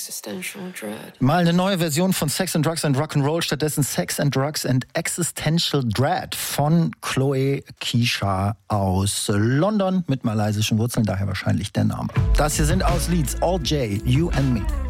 Mal eine neue Version von Sex and Drugs and Rock'n'Roll, stattdessen Sex and Drugs and Existential Dread von Chloe Keysha aus London mit malaysischen Wurzeln, daher wahrscheinlich der Name. Das hier sind aus Leeds, All J, You and Me.